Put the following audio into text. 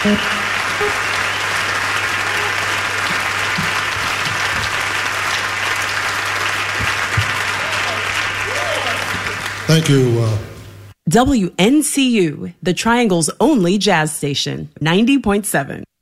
Thank you. WNCU, the Triangle's only jazz station, 90.7.